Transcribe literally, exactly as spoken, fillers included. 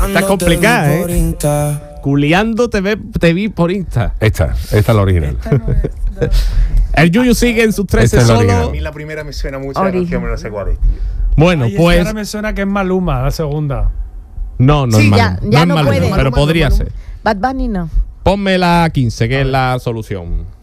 está complicada, ¿eh? Culeando te, ve, te vi por Insta. Esta, esta es la original. Esta no es, no. El Yuyu sigue en sus trece Esta es la solos. original. A mí la primera me suena mucho la canción, pero no sé cuál es, tío. Bueno, Ay, es que pues. ahora me suena que es Maluma, la segunda. No, no Sí, es ya- Maluma. ya no no es Maluma, puede. pero Maluma, podría Maluma. ser. Bad Bunny no. Ponme la quince, que es la solución.